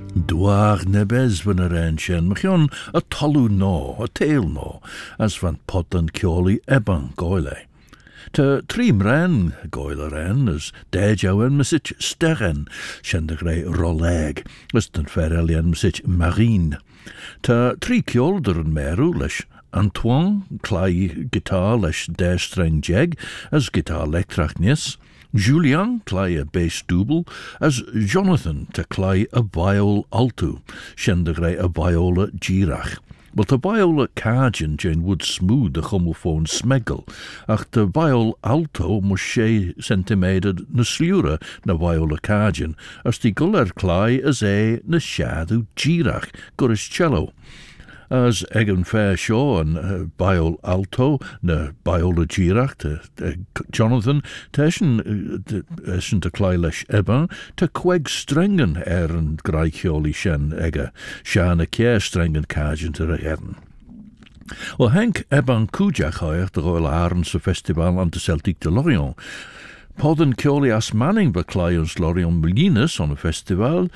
Dwag nebez van yr shen, mchion a tolw no, a tail no, as van pot and cioli eban goile. Te trim ren goile ren, as dejawen misich steren, shendegre roleg, as ten ferelian misich marine. Te tri kjolderen meru lesh Antoine, clai guitar lesh der-streng jeg, as guitar lectrachnius, Julian, clai a bass double, as Jonathan, te clai a viol alto, shendegre a viola girach. Wel te viola cajun jen would smooth the homophone smegel, ach te viol alto mus she centimeted na slura na viola cajun, as die guller clai as na shadu girach, guris cello. As egan fair shaw and viol alto na viola girach te Jonathan teshen te clailesh eben te queg strengen and greicholi shen ega shan a kier strengen cajun te regerden. Well, Henk Eban Kujak hoyer de Royal Arends Festival aan de Celtic de Lorient. Podden Kjoli as Manning bekleions Lorient Melinas on a festival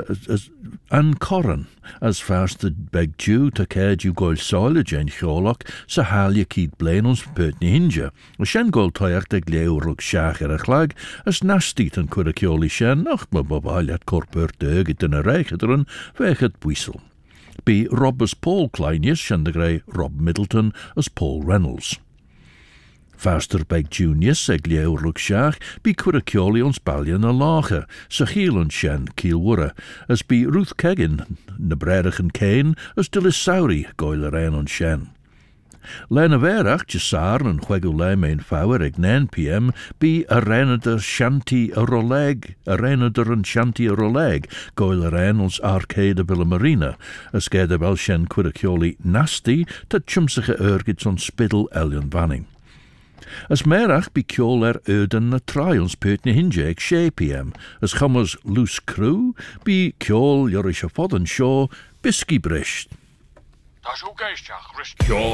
an Corran, as fast the beg Jew to care you goil soile Jane Sherlock, so halje kiet blain ons pertni hinja. A shen goil toyach de gleu rug shacher a chlag, as nastit an kura Kjoli shen, ach ma babaljat korpert euget in a reichederen, vechet buisel. Be Robbers Paul Kleinius shen de grey Rob Middleton as Paul Reynolds. Faster beg Junius eg leo rugshach, be curacioli ons ballion a lache, Sachiel and shen kielwurra, as be Ruth Keggin, na bredach and Kane, as Dilisauri goilerein on shen. Lena verach, Jasar and Huegule main fower eg 9 p.m. be a renader shanty a roleg, a renader and shanty a roleg, goilerein ons arcade a Villa Marina, as gede wel shen curacioli nasty, to chumsige ergits on spiddle Elion Vanning. As merach be kjol öden na trials pötne hinjeg 6 p.m. As chummers loose crew be kjol jorish a fodden shaw bisky brisht. Das ook geestjach, rust.